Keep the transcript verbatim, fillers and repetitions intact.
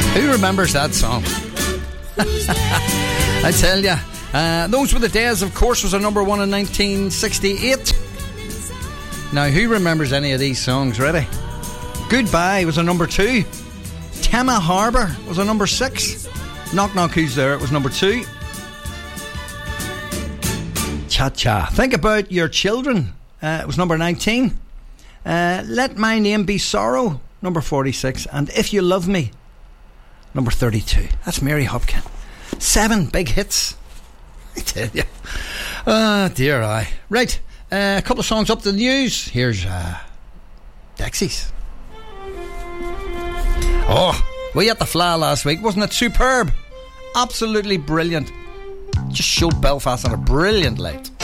Who remembers that song? I tell ya. Uh, Those Were the Days, of course, was a number one in nineteen sixty-eight. Now, who remembers any of these songs, ready? Goodbye was a number two. Tema Harbour was a number six. Knock Knock Who's There, it was number two. Cha Cha, Think About Your Children, uh, it was number nineteen. uh, Let My Name Be Sorrow, number forty-six. And If You Love Me, number thirty-two. That's Mary Hopkin. Seven big hits, I tell you. Ah, oh, dear I. Right, uh, a couple of songs up to the news. Here's uh, Dexys. Oh, we had the Fla last week, wasn't it superb? Absolutely brilliant. Just showed Belfast on a brilliant light.